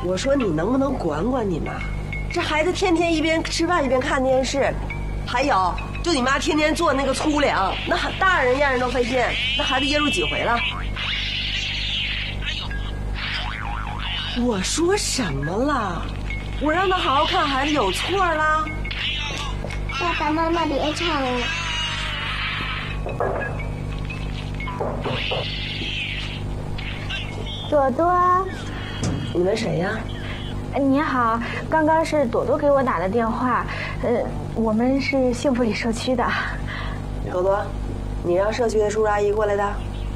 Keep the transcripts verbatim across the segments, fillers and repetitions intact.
我说你能不能管管你妈？这孩子天天一边吃饭一边看电视，还有就你妈天天做那个粗粮，那大人让人都费劲，那孩子噎住几回了？我说什么了？我让他好好看孩子有错了？ 爸爸妈妈别唱了。 朵朵， 你们谁呀？ 你好，刚刚是朵朵给我打的电话，呃，我们是幸福里社区的。 朵朵，你让社区的叔叔阿姨过来的。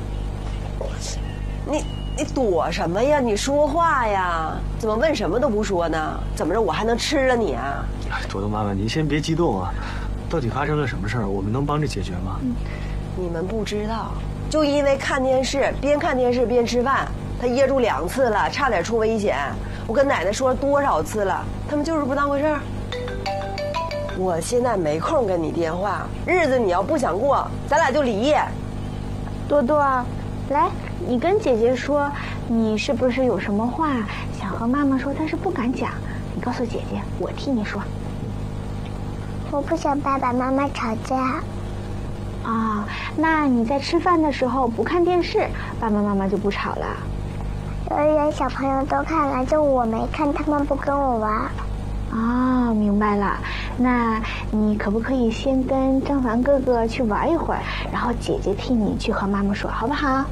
你你躲什么呀？你说话呀！怎么问什么都不说呢？怎么着我还能吃了你啊？ 哎，朵朵妈妈，您先别激动啊，到底发生了什么事儿？我们能帮着解决吗？ 嗯，你们不知道，就因为看电视，边看电视边吃饭。他噎住两次了，差点出危险。我跟奶奶说多少次了，他们就是不当回事儿。我现在没空跟你电话，日子你要不想过，咱俩就离。 多多，来，你跟姐姐说，你是不是有什么话想和妈妈说，但是不敢讲？你告诉姐姐，我替你说。 我不想爸爸妈妈吵架。 啊、哦，那你在吃饭的时候不看电视，爸爸妈妈就不吵了。 幼儿园小朋友都看了，就我没看，他们不跟我玩。 哦，明白了。那你可不可以先跟张凡哥哥去玩一会儿，然后姐姐替你去和妈妈说，好不好？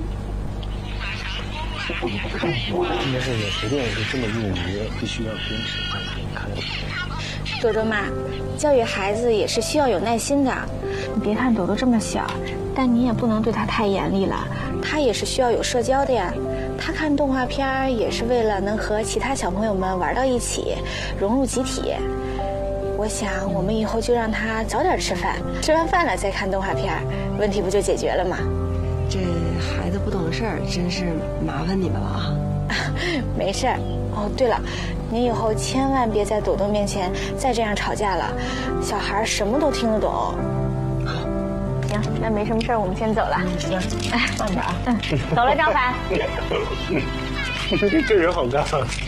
应该是我决定是这么入迷，必须要坚持这样看。 朵朵妈，教育孩子也是需要有耐心的。你别看朵朵这么小，但你也不能对她太严厉了。她也是需要有社交的呀。她看动画片也是为了能和其他小朋友们玩到一起，融入集体。我想我们以后就让她早点吃饭，吃完饭了再看动画片，问题不就解决了吗？ 这孩子不懂事儿，真是麻烦你们了啊。 没事儿。哦，对了，你以后千万别在朵朵面前再这样吵架了，小孩什么都听得懂。行，那没什么事儿，我们先走了。 行，哎，慢点啊。 嗯，走了，张凡。 这人好干。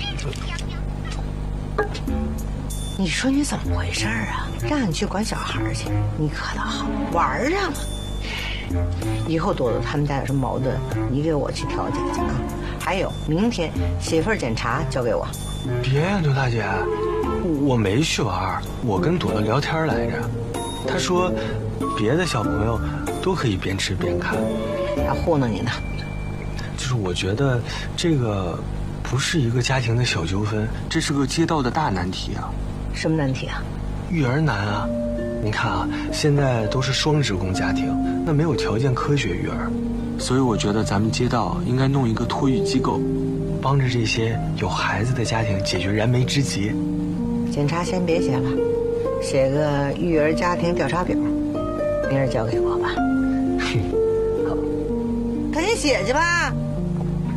你说你怎么回事啊？让你去管小孩去，你可倒好，玩上了。以后朵朵他们家有什么矛盾，你给我去调解去啊。还有，明天写份检查交给我。 别呀，牛大姐，我没去玩，我跟朵朵聊天来着。她说，别的小朋友都可以边吃边看。 他糊弄你呢。 就是我觉得这个不是一个家庭的小纠纷，这是个街道的大难题啊。 什么难题啊？ 育儿难啊。你看啊，现在都是双职工家庭，那没有条件科学育儿。所以我觉得咱们街道应该弄一个托育机构，帮着这些有孩子的家庭解决燃眉之急。 检查先别写了，写个育儿家庭调查表，明儿交给我吧。好，赶紧写去吧。